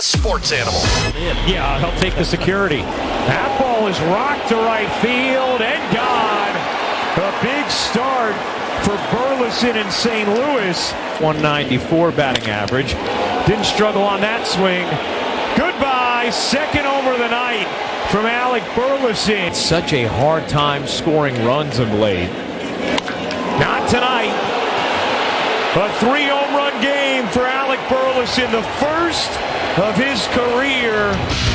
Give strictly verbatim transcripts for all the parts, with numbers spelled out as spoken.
Sports Animal. Yeah, he'll take the security. That ball is rocked to right field and gone. A big start for Burleson in Saint Louis. one ninety-four batting average. Didn't struggle on that swing. Goodbye. Second homer of the night from Alec Burleson. Such a hard time scoring runs of late. Not tonight. A three home run game for Alec Burleson, the first of his career.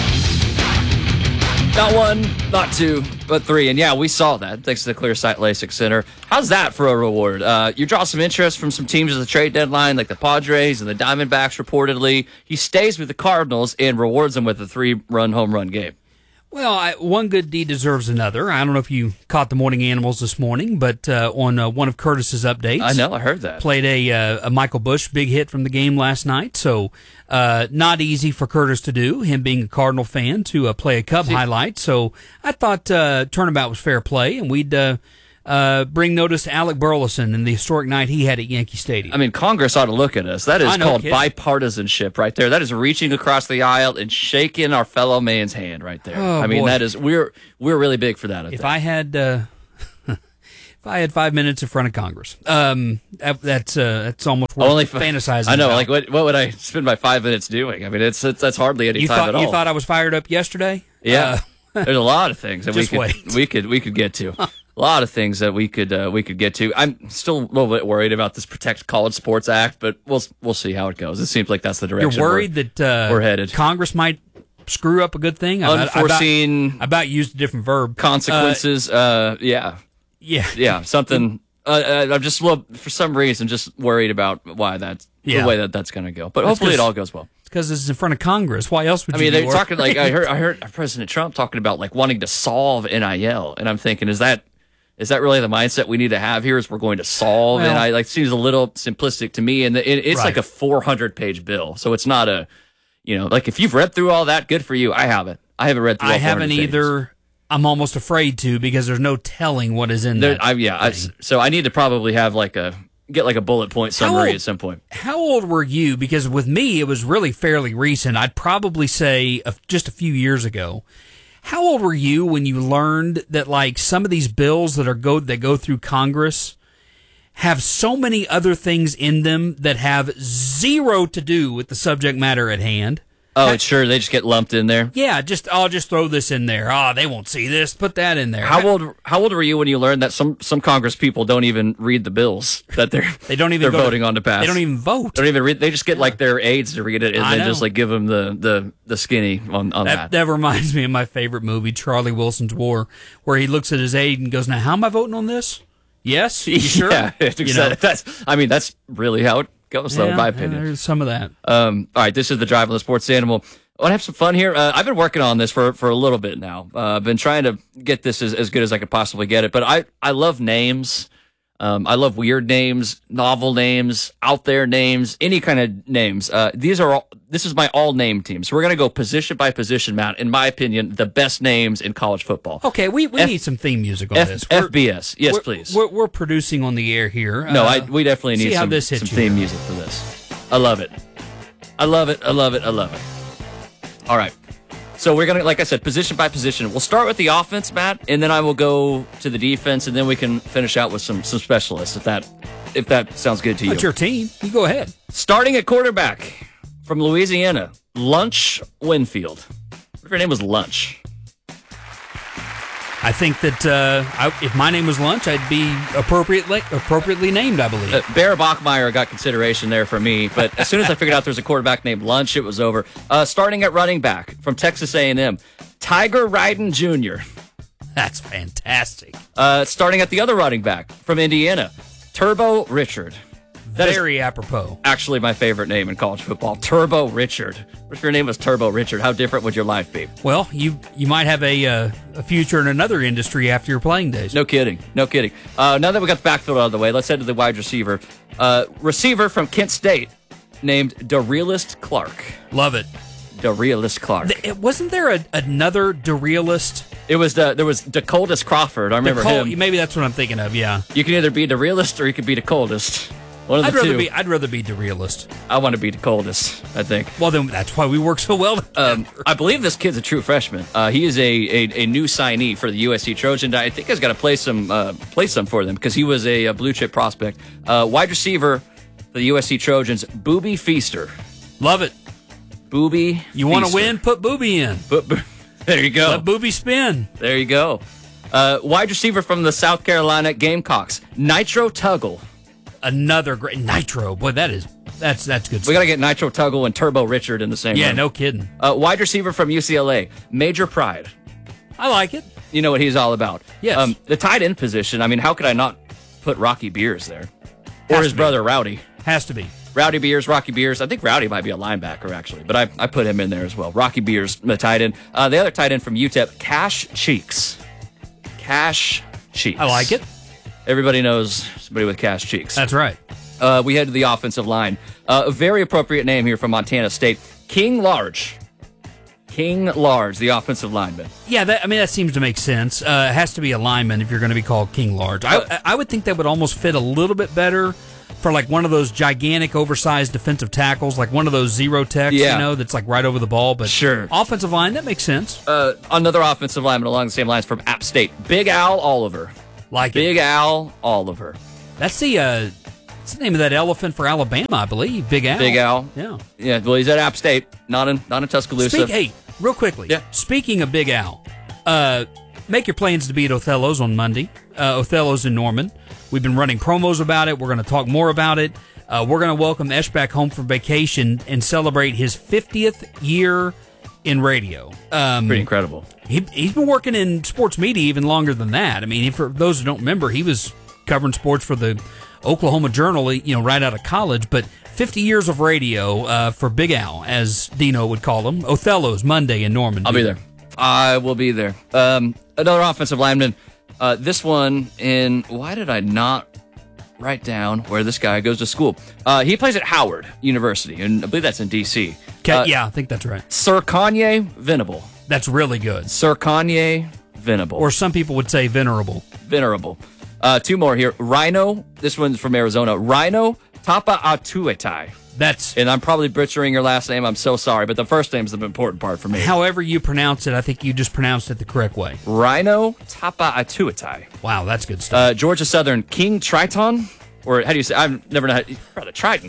Not one, not two, but three. And yeah, we saw that thanks to the Clearsight LASIK Center. How's that for a reward? Uh, you draw some interest from some teams at the trade deadline, like the Padres and the Diamondbacks reportedly. He stays with the Cardinals and rewards them with a three-run home run game. Well, I, one good deed deserves another. I don't know if you caught the Morning Animals this morning, but uh, on uh, one of Curtis's updates. I know, I heard that. Played a, uh, a Michael Busch big hit from the game last night, so uh, not easy for Curtis to do, him being a Cardinal fan, to uh, play a Cub See, highlight. So I thought uh, turnabout was fair play, and we'd uh, uh, bring notice to Alec Burleson and the historic night he had at Yankee Stadium. I mean, Congress ought to look at us. That is know, called kid. bipartisanship right there. That is reaching across the aisle and shaking our fellow man's hand right there. Oh, I mean, boy. that is we're we're really big for that. I if think. I had uh, if I had five minutes in front of Congress, um, that, that's uh, that's almost worth Only f- fantasizing. I know, about. like what what would I spend my five minutes doing? I mean, it's, it's that's hardly any you time thought, at all. You thought I was fired up yesterday? Yeah, Uh, there's a lot of things that we Just could wait. we could we could get to. A lot of things that we could uh, we could get to. I'm still a little bit worried about this Protect College Sports Act, but we'll we'll see how it goes. It seems like that's the direction You're worried we're, that uh, we're headed. Congress might screw up a good thing. I- I- Unforeseen I about, I about used a different verb. consequences. Uh, uh, yeah, Yeah, yeah, something. Uh, uh, I'm just well, for some reason just worried about why that's Yeah. the way that that's going to go. But That's hopefully it 'cause- all goes well. because it's in front of Congress. Why else would I you? mean, be they're worried? talking like I heard I heard President Trump talking about like wanting to solve N I L, and I'm thinking, is that is that really the mindset we need to have here? Is we're going to solve Well- N I L? Like, seems a little simplistic to me, and the, it, it's Right. like a four hundred page bill, so it's not a, you know, like if you've read through all that, good for you. I haven't. I haven't read through. I all haven't four hundred either. pages. I'm almost afraid to because there's no telling what is in There, that. I, yeah, I, thing. so I need to probably have like a get like a bullet point summary old- at some point. How old were you? Because with me, it was really fairly recent. I'd probably say a, just a few years ago. How old were you when you learned that like some of these bills that are go that go through Congress have so many other things in them that have zero to do with the subject matter at hand? Oh, it's sure they just get lumped in there. Yeah, just I'll just throw this in there. Oh, they won't see this. Put that in there. How old How old were you when you learned that some some Congress people don't even read the bills that they're They don't even they're go to- voting on to pass? They don't even vote. They don't even read. They just get like their aides to read it, and I then know. just like give them the the the skinny on on That, that. that reminds me of my favorite movie, Charlie Wilson's War, where he looks at his aide and goes, "Now, how am I voting on this? Yes, you sure? Yeah, You know? that's. I mean, that's really how it goes, though, in Yeah, my yeah, opinion. there's some of that. Um, all right, this is the Drive on the Sports Animal. I want to have some fun here. Uh, I've been working on this for, for a little bit now. Uh, I've been trying to get this as, as good as I could possibly get it. But I, I love names. Um, I love weird names, novel names, out there names, any kind of names. Uh, these are all. This is my all name team. So we're gonna go position by position, Matt. In my opinion, the best names in college football. Okay, we, we F- need some theme music on F- this. We're- F B S, yes, we're- please. We're, we're producing on the air here. No, Uh, I we definitely need see how some, this hits some you. theme music for this. I love it. I love it. I love it. I love it. All right. So we're going to, like I said, position by position. We'll start with the offense, Matt, and then I will go to the defense, and then we can finish out with some some specialists, if that if that sounds good to you. That's your team. You go ahead. Starting at quarterback from Louisiana, Lunch Winfield. What if your name was Lunch? I think that uh, I, if my name was Lunch, I'd be appropriately appropriately named, I believe. Uh, Bear Bachmeyer got consideration there for me, but as soon as I figured out there's a quarterback named Lunch, it was over. Uh, starting at running back from Texas A and M, Tiger Ryden Junior That's fantastic. Uh, starting at the other running back from Indiana, Turbo Richard. That is Very apropos. actually my favorite name in college football, Turbo Richard. What if your name was Turbo Richard? How different would your life be? Well, you you might have a uh, a future in another industry after your playing days. No kidding. No kidding. Uh, now that we got the backfield out of the way, let's head to the wide receiver. Uh, receiver from Kent State named DeRealist Clark. Love it. DeRealist Clark. Th- it- wasn't there a, another DeRealist? It was the, there was Dakotas Crawford. I remember Col- him. Maybe that's what I'm thinking of, yeah. You can either be the realist or you can be the coldest. One of the I'd rather two. be I'd rather be the realist. I want to be the coldest, I think. Well, then that's why we work so well together. Um, I believe this kid's a true freshman. Uh, he is a, a, a new signee for the U S C Trojans. I think he's got to play some uh, play some for them because he was a, a blue chip prospect. Uh, wide receiver for the U S C Trojans, Booby Feaster. Love it. Booby. You want to Feaster. win? Put Booby in. But, but, there you go. Let Booby spin. There you go. Uh, wide receiver from the South Carolina Gamecocks, Nitro Tuggle. Another great Nitro. Boy, that is that's that's good We stuff. got to get Nitro Tuggle and Turbo Richard in the same Yeah, room. no kidding. Uh, wide receiver from U C L A, Major Pride. I like it. You know what he's all about. Yes. Um, the tight end position, I mean, how could I not put Rocky Beers there? Or Has his to be. brother, Rowdy. Has to be. Rowdy Beers, Rocky Beers. I think Rowdy might be a linebacker, actually, but I, I put him in there as well. Rocky Beers, the tight end. Uh, the other tight end from U T E P, Cash Cheeks. Cash Cheeks. I like it. Everybody knows somebody with Cash Cheeks. That's right. Uh, we head to the offensive line. Uh, a very appropriate name here from Montana State, King Large. King Large, the offensive lineman. Yeah, that, I mean that seems to make sense. Uh, it has to be a lineman if you're going to be called King Large. I, I would think that would almost fit a little bit better for like one of those gigantic, oversized defensive tackles, like one of those zero techs, Yeah. you know, that's like right over the ball. But Sure. offensive line, that makes sense. Uh, another offensive lineman along the same lines from App State, Big Al Oliver. Like Big it. Al Oliver. That's the uh, what's the name of that elephant for Alabama, I believe. Big Al. Big Al. Yeah. Yeah, well, he's at App State, not in not in Tuscaloosa. Speak, hey, real quickly. Yeah. Speaking of Big Al, uh, make your plans to be at Othello's on Monday. Uh, Othello's in Norman. We've been running promos about it. We're going to talk more about it. Uh, we're going to welcome Esh back home from vacation and celebrate his fiftieth year in radio. Um, Pretty incredible. he, he's been working in sports media even longer than that. I mean, for those who don't remember, he was covering sports for the Oklahoma Journal, you know, right out of college. But fifty years of radio uh, for Big Al, as Dino would call him. Othello's Monday in Norman. I'll be there. I will be there. Um, another offensive lineman. Uh, this one in, why did I not write down where this guy goes to school? Uh, he plays at Howard University, and I believe that's in D C. Okay, Uh, yeah, I think that's right. Sir Kanye Venable. That's really good. Sir Kanye Venable. Or some people would say venerable. Venerable. Uh, two more here. Rhino. This one's from Arizona. Rhino Tapa Atuetai. That's And I'm probably butchering your last name. I'm so sorry, but the first name's the important part for me. however you pronounce it. I think you just pronounced it the correct way. Rhino Tapa Atuetai. Wow, that's good stuff. Uh, Georgia Southern King Triton, or how do you say? I've never known. Probably Triton.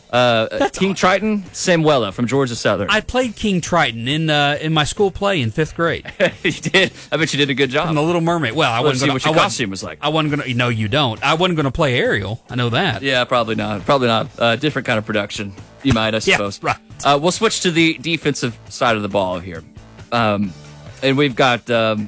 Uh, King Triton Samuela from Georgia Southern. I played King Triton in uh, in my school play in fifth grade. you did. I bet you did a good job. And the Little Mermaid. Well, I Let's wasn't see gonna, what your I wasn't- costume was like. I wasn't going to. No, you don't. I wasn't going to play Ariel. I know that. Yeah, probably not. Probably not. Uh, different kind of production. You might, I Yeah, suppose. right. Uh, we'll switch to the defensive side of the ball here. Um, and we've got um,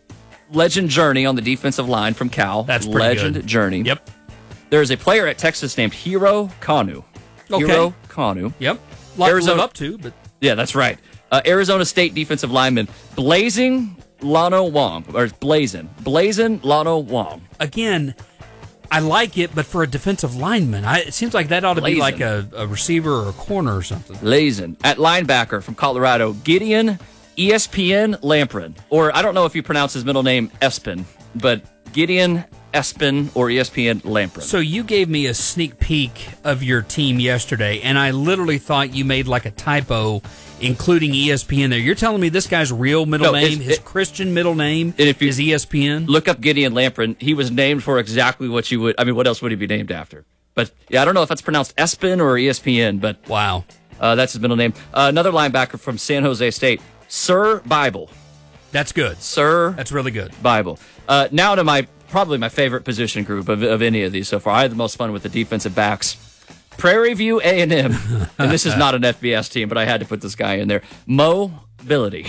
Legend Journey on the defensive line from Cal. That's pretty Legend good. Journey. Yep. There's a player at Texas named Hero Kanu. Okay. Hero Kanu. Yep. Lot to Arizona- live up to, but Yeah, that's right. Uh, Arizona State defensive lineman Blazing Lano Wong. Or Blazing. Blazing Lano Wong. again, I like it, but for a defensive lineman, I, it seems like that ought to be Blazing. like a, a receiver or a corner or something. Blazing. At linebacker from Colorado, Gideon E S P N Lamprin. Or I don't know if you pronounce his middle name Espin, but Gideon Espin or E S P N Lamprin. So you gave me a sneak peek of your team yesterday, and I literally thought you made like a typo, including E S P N there. You're telling me this guy's real middle No, name, it's- his it- Christian middle name, And if you- is E S P N? Look up Gideon Lamprin. He was named for exactly what you would, I mean, what else would he be named after? But yeah, I don't know if that's pronounced Espin or E S P N, but Wow. uh, that's his middle name. Uh, another linebacker from San Jose State, Sir Bible. That's good. Sir That's really good. Bible. Uh, now to my probably my favorite position group of, of any of these so far. I had the most fun with the defensive backs. Prairie View A and M, and this is not an F B S team, but I had to put this guy in there. Mobility,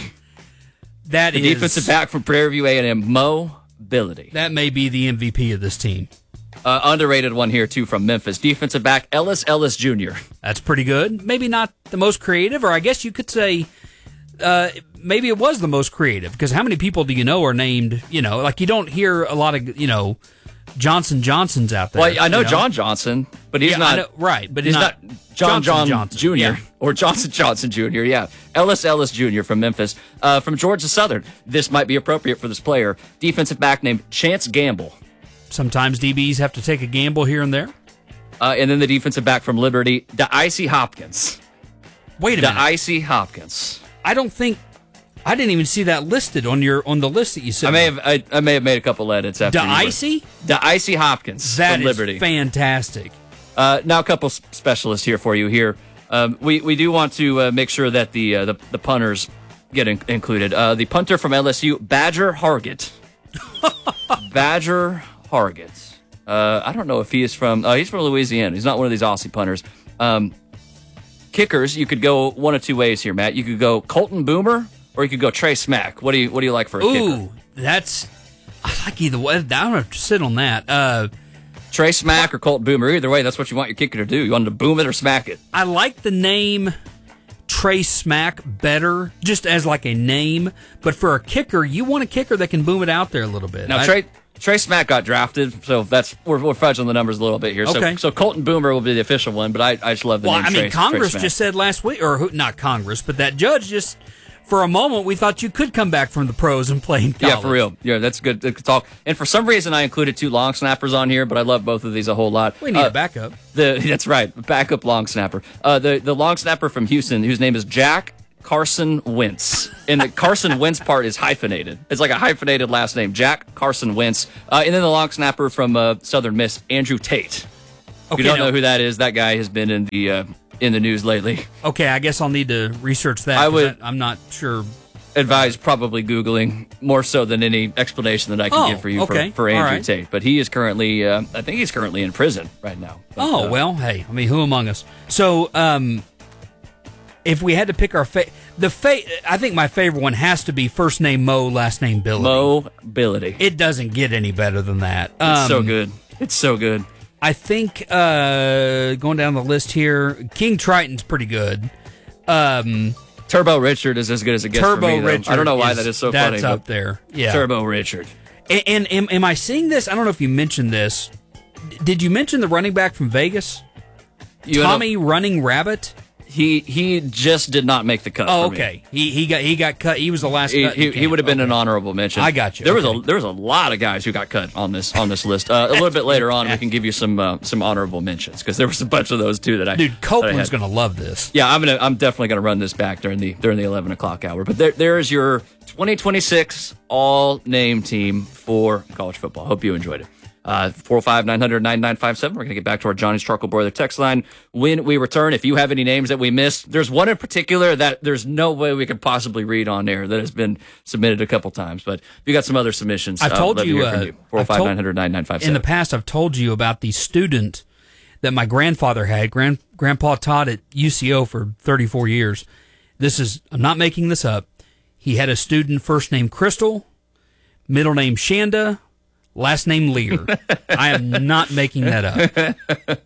That the is defensive back from Prairie View A and M. Mobility. That may be the M V P of this team. Uh, underrated one here too from Memphis. Defensive back Ellis Ellis Junior That's pretty good. Maybe not the most creative, or I guess you could say uh, maybe it was the most creative, because how many people do you know are named, you know, like you don't hear a lot of, you know, Johnson Johnsons out there. Well, I know, you John Johnson, but he's Yeah, not I know- right, but he's not, not John Johnson John Johnson. Junior Yeah. or Johnson Johnson Junior Yeah, Ellis Ellis Junior from Memphis, uh, from Georgia Southern. This might be appropriate for this player. Defensive back named Chance Gamble. Sometimes D Bs have to take a gamble here and there. Uh, and then the defensive back from Liberty, Dicey Hopkins. Wait a minute. Dicey Hopkins. I don't think I didn't even see that listed on your on the list that you said. I may have I, I may have made a couple edits after. Dicey? Dicey Hopkins That from is Liberty. fantastic. Uh, now a couple s- specialists here for you here. Um, we we do want to uh, make sure that the uh, the, the punters get in- included. Uh, the punter from L S U, Badger Hargett. Badger Hargett. Uh, I don't know if he is from. Uh, he's from Louisiana. He's not one of these Aussie punters. Um, kickers, you could go one of two ways here, Matt. You could go Colton Boomer, or you could go Trey Smack. What do you What do you like for a Ooh, kicker? Ooh, that's I like either way. I don't have to sit on that. Uh, Trey Smack or Colton Boomer. Either way, that's what you want your kicker to do. You want him to boom it or smack it. I like the name Trey Smack better, just as like a name. But for a kicker, you want a kicker that can boom it out there a little bit. Now, I, Trey Trey Smack got drafted, so that's we're, we're fudging the numbers a little bit here. Okay. So, so Colton Boomer will be the official one, but I, I just love the well, name I mean, Trey, Congress Trey Smack. just said last week, or who, not Congress, but that judge just, for a moment, we thought you could come back from the pros and play in college. Yeah, for real. Yeah, that's good. Good talk. And for some reason, I included two long snappers on here, but I love both of these a whole lot. We need uh, a backup. The that's right, backup long snapper. Uh, the the long snapper from Houston, whose name is Jack Carson Wentz, and the Carson Wentz part is hyphenated. It's like a hyphenated last name, Jack Carson Wentz. Uh, and then the long snapper from uh, Southern Miss, Andrew Tate. If Okay, you don't now- know who that is, that guy has been in the uh, in the news lately. Okay, I guess I'll need to research that. I 'cause would- I'm not sure. Advise probably Googling more so than any explanation that I can Oh, give for you okay. for, for All Andrew right. Tate. But he is currently, uh, I think he's currently in prison right now. But, Oh, uh, well, hey, I mean, who among us? So, um, if we had to pick our fa- the fa- I think my favorite one has to be first name Mo, last name Billy. mobility. It doesn't get any better than that. It's so Um, good. It's so good. I think uh, going down the list here, King Triton's pretty good. Um, Turbo Richard is as good as it gets Turbo for me, though. Richard. I don't know why is, that is so that's funny. up but there. Yeah. Turbo Richard. And, and am, am I seeing this? I don't know if you mentioned this. D- Did you mention the running back from Vegas, You Tommy know, Running Rabbit? he he just did not make the cut. Oh, for me. okay. He he got he got cut. He was the last. He, cut in he, he camp. would have been Okay. an honorable mention. I got you. There was Okay. a there was a lot of guys who got cut on this on this list. Uh, a little bit later on, we can give you some uh, some honorable mentions because there was a bunch of those too that I Dude, that I Copeland's had. going to love this. Yeah, I'm gonna I'm definitely gonna run this back during the during the eleven o'clock hour. But there there is your twenty twenty-six all name team for college football. Hope you enjoyed it. Uh, four oh five, nine hundred, nine nine five seven. We're going to get back to our Johnny's Charcoal Broiler text line when we return. If you have any names that we missed, there's one in particular that there's no way we could possibly read on air that has been submitted a couple times. But if you got some other submissions, I've uh, told love to you, hear from uh, you. four oh I've five, told- nine hundred, nine nine five In the seven. past, I've told you about the student that my grandfather had. Grand, Grandpa taught at U C O for thirty-four years. This is, I'm not making this up. He had a student, first name Crystal, middle name Shanda, last name Lear. I am not making that up.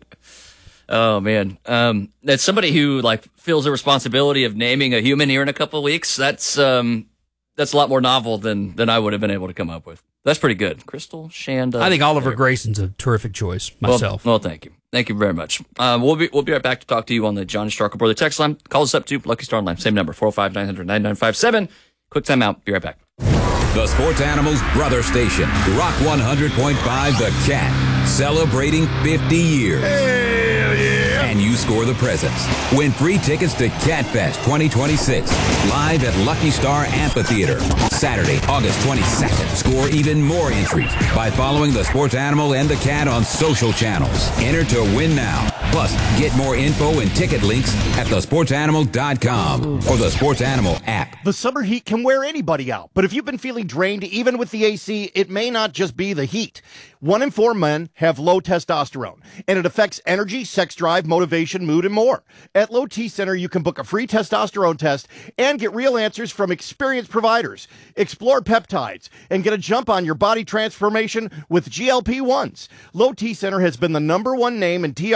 Oh man, um, that's somebody who like feels the responsibility of naming a human here in a couple of weeks. That's um, that's a lot more novel than than I would have been able to come up with. That's pretty good. Crystal Shanda. I think Oliver there. Grayson's a terrific choice Well, myself. Well, thank you, thank you very much. Um, we'll be we'll be right back to talk to you on the Johnny Starker Broiler text line. Call us up to Lucky Star line, same number four oh five, nine hundred, nine nine five seven. Quick time out. Be right back. The Sports Animals brother station, Rock one hundred point five The Cat, celebrating fifty years. Hell yeah! And you score the presents. Win free tickets to Cat Fest twenty twenty-six, live at Lucky Star Amphitheater, Saturday, August twenty-second. Score even more entries by following the Sports Animal and the Cat on social channels. Enter to win now. Plus, get more info and ticket links at the sports animal dot com or the Sports Animal app. The summer heat can wear anybody out, but if you've been feeling drained even with the A C, it may not just be the heat. One in four men have low testosterone, and it affects energy, sex drive, motivation, mood, and more. At Low T Center, you can book a free testosterone test and get real answers from experienced providers. Explore peptides and get a jump on your body transformation with G L P ones. Low T Center has been the number one name in T R T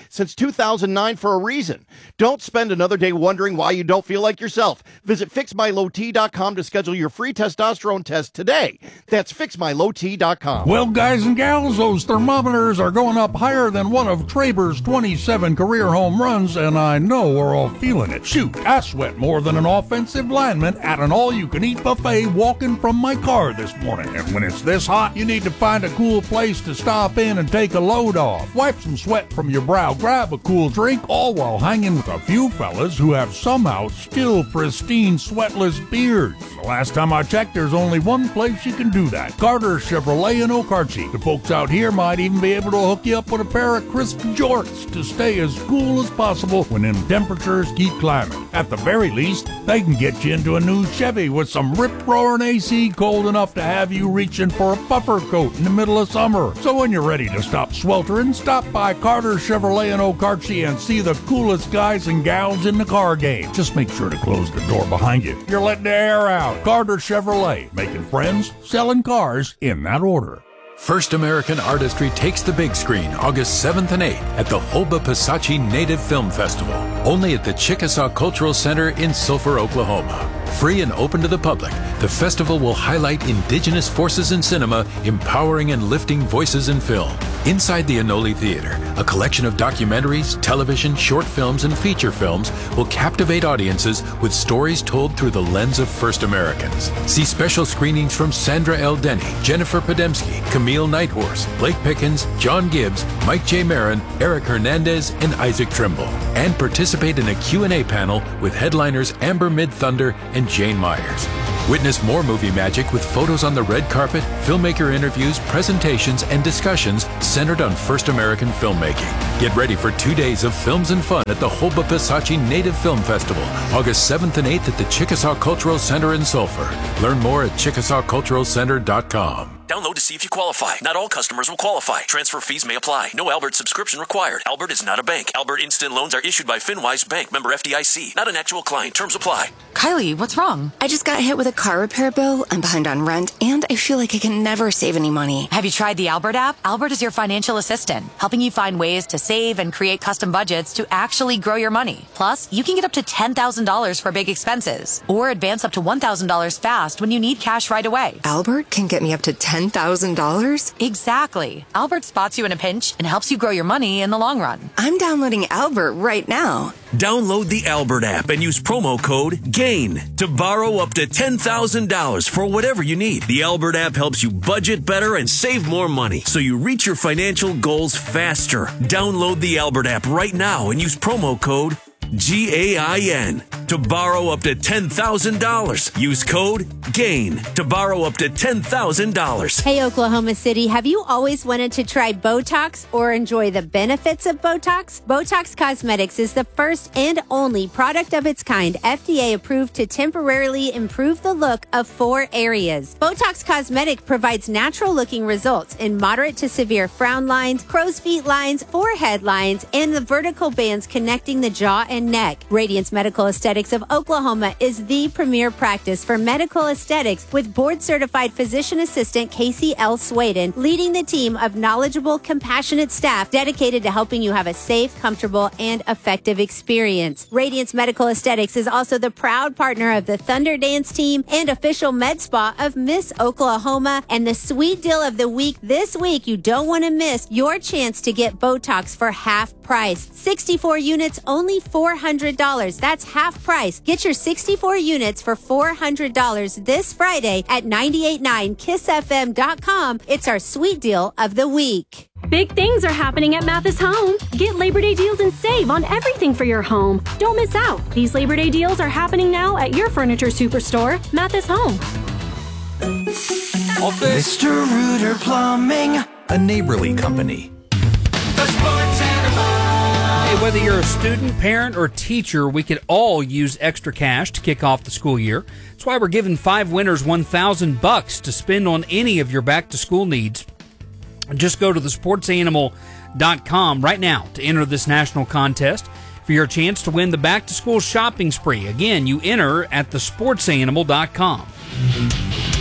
since two thousand nine for a reason. Don't spend another day wondering why you don't feel like yourself. Visit fix my low t dot com to schedule your free testosterone test today. That's fix my low t dot com. Well, guys and gals, those thermometers are going up higher than one of Traber's twenty-seven career home runs, and I know we're all feeling it. Shoot, I sweat more than an offensive lineman at an all-you-can-eat buffet walking from my car this morning. And when it's this hot, you need to find a cool place to stop in and take a load off. Wipe some sweat from your brow, grab a cool drink, all while hanging with a few fellas who have somehow still pristine, sweatless beards. The last time I checked, there's only one place you can do that. Carter Chevrolet in Okarche. The folks out here might even be able to hook you up with a pair of crisp jorts to stay as cool as possible when them temperatures keep climbing. At the very least, they can get you into a new Chevy with some rip-roaring A C cold enough to have you reaching for a puffer coat in the middle of summer. So when you're ready to stop sweltering, stop by Carter Chevrolet in Okarche and see the coolest guys and gals in the car game. Just make sure to close the door behind you. You're letting the air out. Carter Chevrolet, making friends, selling cars in that order. First American Artistry takes the big screen August seventh and eighth at the Holba Pisachi Native Film Festival, only at the Chickasaw Cultural Center in Sulphur, Oklahoma. Free and open to the public, the festival will highlight indigenous forces in cinema, empowering and lifting voices in film. Inside the Anoli Theater, a collection of documentaries, television, short films, and feature films will captivate audiences with stories told through the lens of First Americans. See special screenings from Sandra L. Denny, Jennifer Podemski, Camille Nighthorse, Blake Pickens, John Gibbs, Mike J. Marin, Eric Hernandez, and Isaac Trimble. And participate in a Q and A panel with headliners Amber Mid-Thunder and Jane Myers. Witness more movie magic with photos on the red carpet, filmmaker interviews, presentations, and discussions centered on First American filmmaking. Get ready for two days of films and fun at the Holba Pisachi Native Film Festival, August seventh and eighth at the Chickasaw Cultural Center in Sulphur. Learn more at chickasaw cultural center dot com. Download to see if you qualify. Not all customers will qualify. Transfer fees may apply. No Albert subscription required. Albert is not a bank. Albert Instant Loans are issued by FinWise Bank, member F D I C. Not an actual client. Terms apply. Kylie, what's wrong? I just got hit with a car repair bill. I'm behind on rent, and I feel like I can never save any money. Have you tried the Albert app? Albert is your financial assistant, helping you find ways to save and create custom budgets to actually grow your money. Plus, you can get up to ten thousand dollars for big expenses, or advance up to one thousand dollars fast when you need cash right away. Albert can get me up to ten thousand dollars? Exactly. Albert spots you in a pinch and helps you grow your money in the long run. I'm downloading Albert right now. Download the Albert app and use promo code GAIN to borrow up to ten thousand dollars for whatever you need. The Albert app helps you budget better and save more money so you reach your financial goals faster. Download the Albert app right now and use promo code G A I N to borrow up to ten thousand dollars. Use code GAIN to borrow up to ten thousand dollars. Hey, Oklahoma City, have you always wanted to try Botox or enjoy the benefits of Botox? Botox Cosmetics is the first and only product of its kind F D A approved to temporarily improve the look of four areas. Botox Cosmetic provides natural looking results in moderate to severe frown lines, crow's feet lines, forehead lines, and the vertical bands connecting the jaw and neck. Radiance Medical Aesthetics of Oklahoma is the premier practice for medical aesthetics with board-certified physician assistant Casey L. Swaden leading the team of knowledgeable, compassionate staff dedicated to helping you have a safe, comfortable, and effective experience. Radiance Medical Aesthetics is also the proud partner of the Thunder Dance team and official med spa of Miss Oklahoma. And the sweet deal of the week this week, you don't want to miss your chance to get Botox for half price. sixty-four units, only four hundred dollars. That's half price. Get your sixty-four units for four hundred dollars this Friday at nine eight nine kiss f m dot com. It's our sweet deal of the week. Big things are happening at Mathis Home. Get Labor Day deals and save on everything for your home. Don't miss out. These Labor Day deals are happening now at your furniture superstore, Mathis Home. Mister Rooter Plumbing, a neighborly company. Hey, whether you're a student, parent, or teacher, we could all use extra cash to kick off the school year. That's why we're giving five winners one thousand bucks to spend on any of your back-to-school needs. Just go to the sports animal dot com right now to enter this national contest for your chance to win the back-to-school shopping spree. Again, you enter at the sports animal dot com.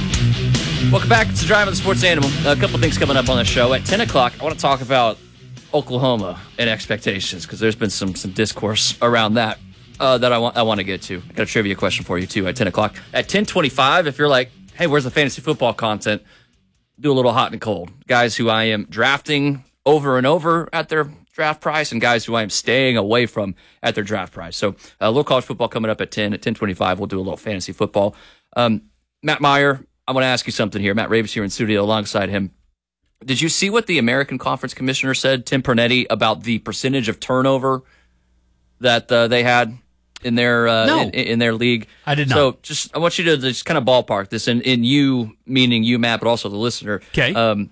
Welcome back. It's the Drive of the Sports Animal. A couple things coming up on the show. At ten o'clock, I want to talk about Oklahoma and expectations, because there's been some some discourse around that uh, that I want I want to get to. I got a trivia question for you too at ten o'clock. At ten twenty-five, if you're like, hey, where's the fantasy football content? Do a little hot and cold. Guys who I am drafting over and over at their draft price, and guys who I am staying away from at their draft price. So a little college football coming up at ten. At ten twenty-five, we'll do a little fantasy football. Um, Matt Meyer, I want to ask you something here. Matt Ravis here in studio alongside him. Did you see what the American Conference Commissioner said, Tim Pernetti, about the percentage of turnover that uh, they had in their uh, no. in, in their league? I did not. So just I want you to just kind of ballpark this, and in, in you, meaning you, Matt, but also the listener. Okay. Um,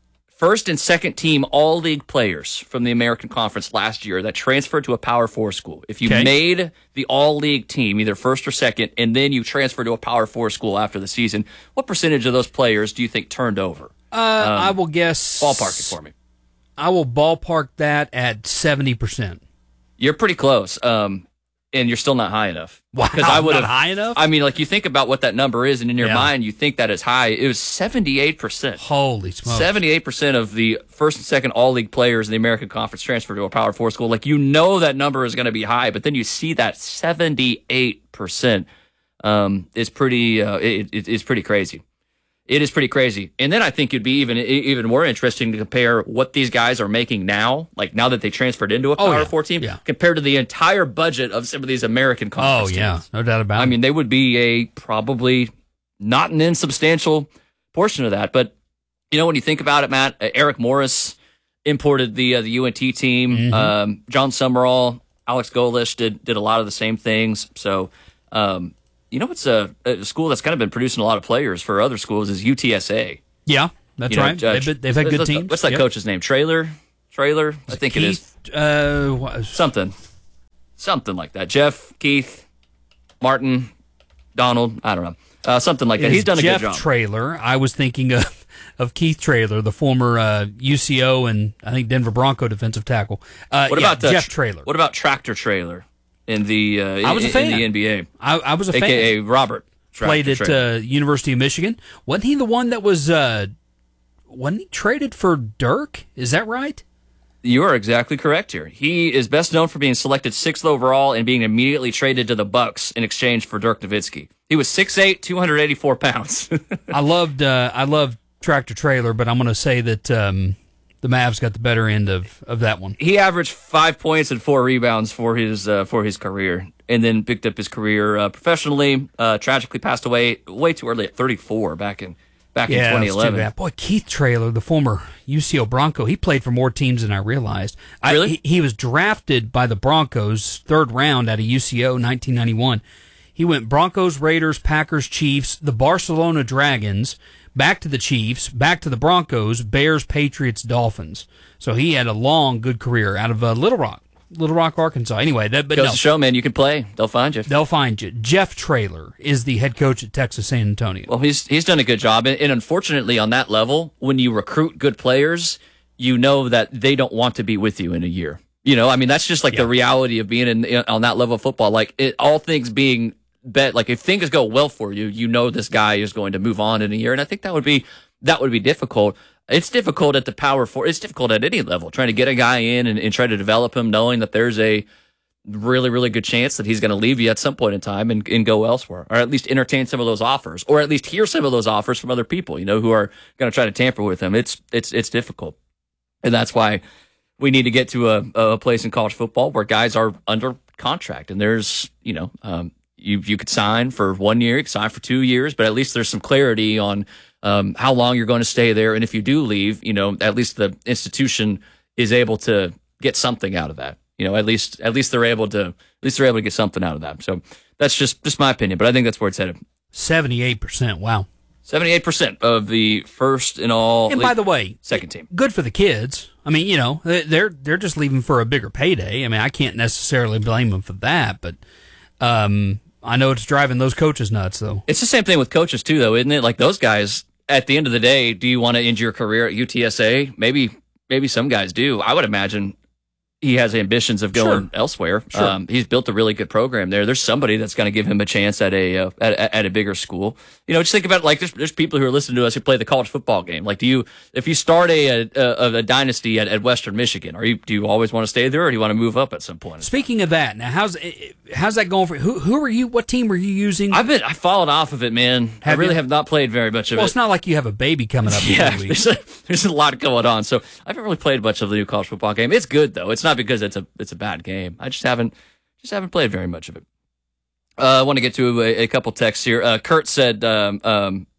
first and second team all league players from the American Conference last year that transferred to a Power Four school. If you okay. made the all league team, either first or second, and then you transferred to a Power Four school after the season, what percentage of those players do you think turned over? Uh, um, I will guess. Ballpark it for me. I will ballpark that at seventy percent. You're pretty close, um, and you're still not high enough. Wow, I not high enough? I mean, like, you think about what that number is, and in your yeah. mind, you think that is high. It was seventy-eight percent. Holy smokes. seventy-eight percent of the first and second all-league players in the American Conference transfer to a Power Four school. Like, you know that number is going to be high, but then you see that seventy-eight percent um, is pretty, uh, it, it, it's pretty crazy. It is pretty crazy. And then I think it'd be even even more interesting to compare what these guys are making now, like now that they transferred into a Power oh, yeah. Four team, yeah. compared to the entire budget of some of these American Conference Oh, yeah. teams. No doubt about it. I mean, they would be a probably not an insubstantial portion of that. But, you know, when you think about it, Matt, uh, Eric Morris imported the uh, the U N T team. Mm-hmm. Um, John Summerall, Alex Golish did, did a lot of the same things. So, um you know, it's a, a school that's kind of been producing a lot of players for other schools is U T S A. Yeah, that's you know, right. Uh, they've, been, they've had good what's, teams. What's that yep. coach's name? Trailer? Trailer? I think Keith, it is. Uh, what? Something. Something like that. Jeff, Keith, Martin, Donald, I don't know. Uh, something like that. He's done a Jeff good job. Trailer. I was thinking of, of Keith Trailer, the former uh, U C O and I think Denver Bronco defensive tackle. Uh, what yeah, about uh, Jeff Trailer? What about Tractor Trailer in the, uh, I was in, a fan. in the N B A? I, I was a A fan. K A Robert. Played at uh, University of Michigan. Wasn't he the one that was, uh, wasn't he traded for Dirk? Is that right? You are exactly correct here. He is best known for being selected sixth overall and being immediately traded to the Bucks in exchange for Dirk Nowitzki. He was six eight, two hundred eighty-four pounds. I loved uh, I loved Tractor Trailer, but I'm going to say that um, the Mavs got the better end of, of that one. He averaged five points and four rebounds for his uh, for his career, and then picked up his career uh, professionally. Uh, tragically passed away way too early at thirty-four back in back yeah, in twenty eleven. Too bad. Boy, Keith Trailer, the former U C O Bronco, he played for more teams than I realized. Really? I, he, he was drafted by the Broncos third round out of U C O nineteen ninety-one. He went Broncos, Raiders, Packers, Chiefs, the Barcelona Dragons, back to the Chiefs, back to the Broncos, Bears, Patriots, Dolphins. So he had a long, good career out of uh, Little Rock, Little Rock, Arkansas. Anyway, that, but Goes no. to show, man, you can play. They'll find you. They'll find you. Jeff Trailer is the head coach at Texas San Antonio. Well, he's he's done a good job, and, and unfortunately, on that level, when you recruit good players, you know that they don't want to be with you in a year. You know, I mean, that's just like yeah. the reality of being in, in on that level of football. Like it, all things being bet, like if things go well for you, you know this guy is going to move on in a year, and I think that would be that would be difficult. It's difficult at the Power Four. It's difficult at any level, trying to get a guy in and, and try to develop him, knowing that there's a really, really good chance that he's going to leave you at some point in time and, and go elsewhere, or at least entertain some of those offers, or at least hear some of those offers from other people, you know, who are going to try to tamper with him. It's it's it's difficult, and that's why we need to get to a, a place in college football where guys are under contract, and there's, you know, um, you you could sign for one year, you could sign for two years, but at least there's some clarity on um, how long you're going to stay there, and if you do leave, you know, at least the institution is able to get something out of that. You know, at least at least they're able to at least they're able to get something out of that. So that's just just my opinion, but I think that's where it's headed. Seventy-eight percent. Wow. Seventy-eight percent of the first in all. And by the way, second team. Good for the kids. I mean, you know, they're they're just leaving for a bigger payday. I mean, I can't necessarily blame them for that, but um, I know it's driving those coaches nuts, though. It's the same thing with coaches too, though, isn't it? Like those guys. At the end of the day, do you want to end your career at U T S A? Maybe maybe some guys do. I would imagine. he has ambitions of going Sure. elsewhere. Sure. Um, he's built a really good program there. There's somebody that's going to give him a chance at a uh, at, at a bigger school. You know, just think about it, like there's, there's people who are listening to us who play the college football game. Like, do you if you start a a, a dynasty at, at Western Michigan, are you do you always want to stay there, or do you want to move up at some point? Speaking of that, now how's how's that going for who? Who are you? What team were you using? I've been I followed off of it, man. Have I really you? have not played very much of well, it. it's not like you have a baby coming up in Yeah, two weeks. there's a, there's a lot going on. So I haven't really played much of the new college football game. It's good though. It's not because it's a it's a bad game. I just haven't just haven't played very much of it. Uh, I want to get to a, a couple texts here. Uh, Kurt said um, um,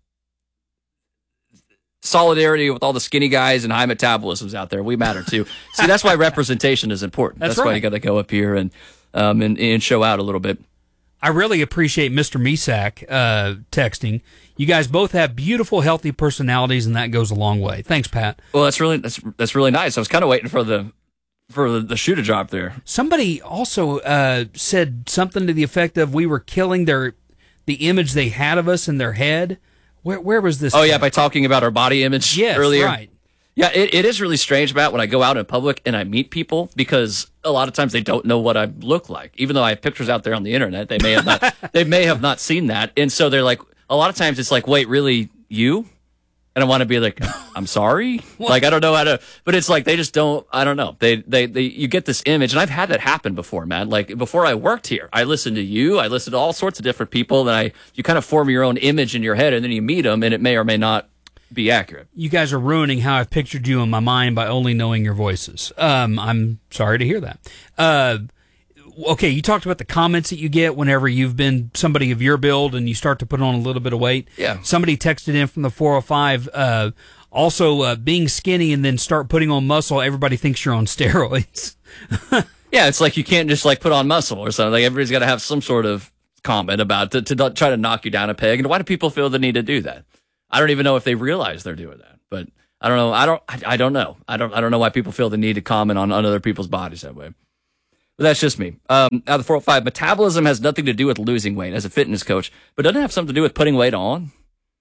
solidarity with all the skinny guys and high metabolisms out there. We matter too. See, that's why representation is important. That's That's, why right. you got to go up here and um, and, and show out a little bit. I really appreciate Mister Misak uh, texting. You guys both have beautiful, healthy personalities, and that goes a long way. Thanks, Pat. Well, that's really that's that's really nice. I was kind of waiting for the for the, the shoe to drop there. Somebody also uh, said something to the effect of we were killing their the image they had of us in their head. Where where was this? Oh yeah, by talking about our body image Yes, earlier. right. Yeah, it, it is really strange, Matt, when I go out in public and I meet people, because a lot of times they don't know what I look like. Even though I have pictures out there on the internet, they may have not they may have not seen that. And so they're like, a lot of times it's like, wait, really, you? And I want to be like, I'm sorry? Like, I don't know how to, but it's like, they just don't, I don't know. They, they, they, you get this image, and I've had that happen before, man. Like, before I worked here, I listened to you, I listened to all sorts of different people, and I, you kind of form your own image in your head, and then you meet them, and it may or may not be accurate. You guys are ruining how I've pictured you in my mind by only knowing your voices. Um, I'm sorry to hear that. Uh, okay, you talked about the comments that you get whenever you've been somebody of your build and you start to put on a little bit of weight. Yeah. Somebody texted in from the four oh five, uh, also uh, being skinny and then start putting on muscle, everybody thinks you're on steroids. Yeah, it's like you can't just like put on muscle or something. Like, everybody's got to have some sort of comment about it to, to try to knock you down a peg. And why do people feel the need to do that? I don't even know if they realize they're doing that, but I don't know. I don't. I, I don't know. I don't. I don't know why people feel the need to comment on, on other people's bodies that way. But that's just me. Um, now the four oh five, metabolism has nothing to do with losing weight as a fitness coach, but doesn't it have something to do with putting weight on?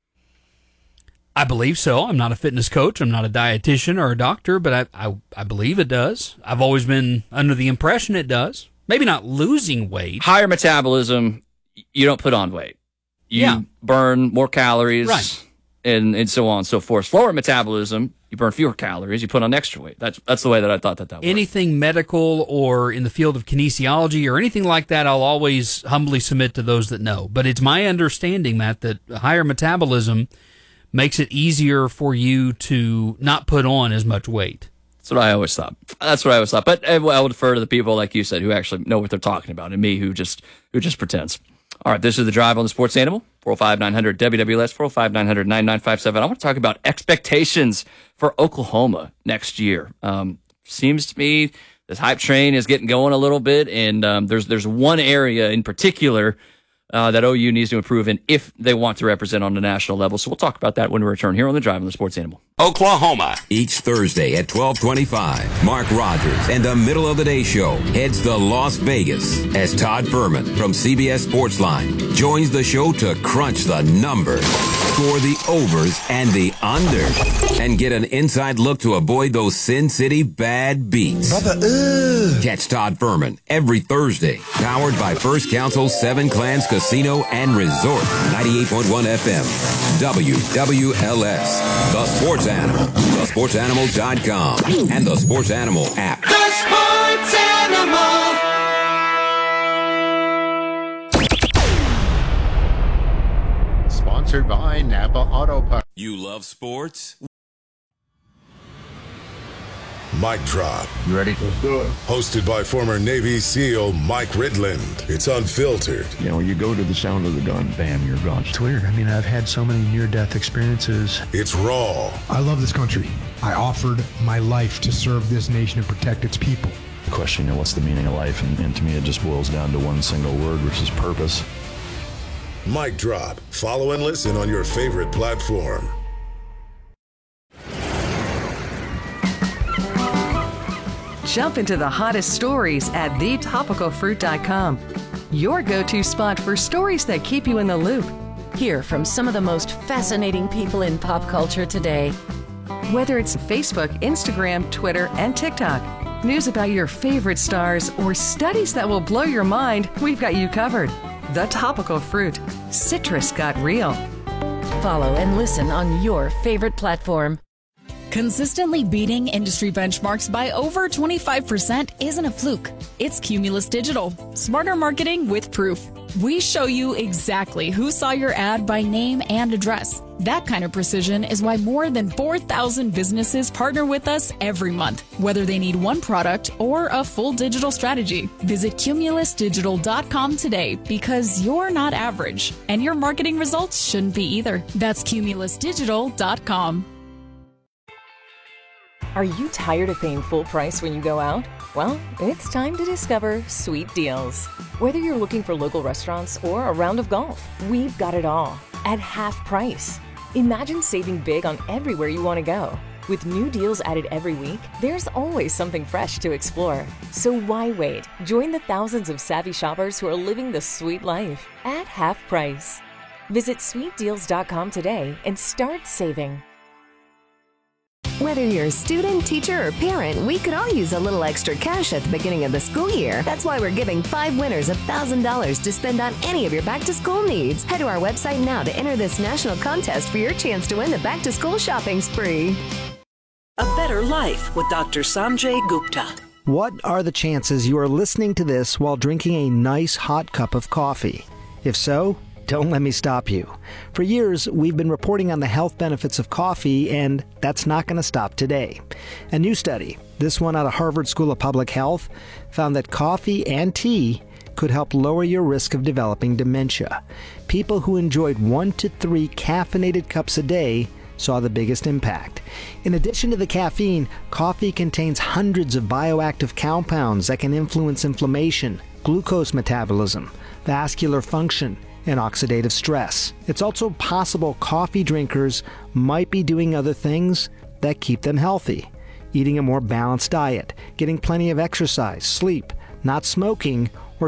I believe so. I'm not a fitness coach. I'm not a dietitian or a doctor, but I, I, I believe it does. I've always been under the impression it does. Maybe not losing weight. Higher metabolism, you don't put on weight. You Yeah. burn more calories. Right. And, and so on and so forth. Slower metabolism, you burn fewer calories, you put on extra weight. That's that's the way that I thought that that was. Anything medical or in the field of kinesiology or anything like that, I'll always humbly submit to those that know. But it's my understanding, Matt, that higher metabolism makes it easier for you to not put on as much weight. That's what I always thought. That's what I always thought. But I would defer to the people, like you said, who actually know what they're talking about, and me, who just who just pretends. All right, this is The Drive on the Sports Animal, four oh five, nine hundred W W L S, four oh five, nine hundred, ninety-nine fifty-seven. I want to talk about expectations for Oklahoma next year. Um, seems to me this hype train is getting going a little bit, and um, there's there's one area in particular uh, that O U needs to improve in if they want to represent on the national level. So we'll talk about that when we return here on The Drive on the Sports Animal. Oklahoma. Each Thursday at twelve twenty-five, Mark Rogers and the Middle of the Day Show heads to Las Vegas as Todd Furman from C B S Sportsline joins the show to crunch the numbers, score the overs and the unders, and get an inside look to avoid those Sin City bad beats. Brother, ugh. Catch Todd Furman every Thursday, powered by First Council Seven Clans Casino and Resort, ninety-eight point one F M, W W L S, The Sports Animal, the sports animal dot com, and the Sports Animal app. The Sports Animal. Sponsored by Napa Auto Parts. You love sports? Mic Drop. You ready? Let's do it. Hosted by former Navy SEAL Mike Ridland. It's unfiltered. You know, you go to the sound of the gun, bam, you're gone. It's weird. I mean, I've had so many near-death experiences. It's raw. I love this country. I offered my life to serve this nation and protect its people. The question, you know, what's the meaning of life? And, and to me, it just boils down to one single word, which is purpose. Mic Drop. Follow and listen on your favorite platform. Jump into the hottest stories at the topical fruit dot com. Your go-to spot for stories that keep you in the loop. Hear from some of the most fascinating people in pop culture today. Whether it's Facebook, Instagram, Twitter, and TikTok, News about your favorite stars or studies that will blow your mind, we've got you covered. The Topical Fruit. Citrus got real. Follow and listen on your favorite platform. Consistently beating industry benchmarks by over twenty-five percent isn't a fluke. It's Cumulus Digital. Smarter marketing with proof. We show you exactly who saw your ad by name and address. That kind of precision is why more than four thousand businesses partner with us every month, whether they need one product or a full digital strategy. Visit cumulus digital dot com today because you're not average, and your marketing results shouldn't be either. That's cumulus digital dot com. Are you tired of paying full price when you go out? Well, it's time to discover Sweet Deals. Whether you're looking for local restaurants or a round of golf, we've got it all at half price. Imagine saving big on everywhere you want to go. With new deals added every week, there's always something fresh to explore. So why wait? Join the thousands of savvy shoppers who are living the sweet life at half price. Visit sweet deals dot com today and start saving. Whether you're a student, teacher, or parent, we could all use a little extra cash at the beginning of the school year. That's why we're giving five winners one thousand dollars to spend on any of your back-to-school needs. Head to our website now to enter this national contest for your chance to win the back-to-school shopping spree. A Better Life with Doctor Sanjay Gupta. What are the chances you are listening to this while drinking a nice hot cup of coffee? If so, don't let me stop you. For years, we've been reporting on the health benefits of coffee, and that's not going to stop today. A new study, this one out of Harvard School of Public Health, found that coffee and tea could help lower your risk of developing dementia. People who enjoyed one to three caffeinated cups a day saw the biggest impact. In addition to the caffeine, coffee contains hundreds of bioactive compounds that can influence inflammation, glucose metabolism, vascular function, and oxidative stress. It's also possible coffee drinkers might be doing other things that keep them healthy. Eating a more balanced diet, getting plenty of exercise, sleep, not smoking,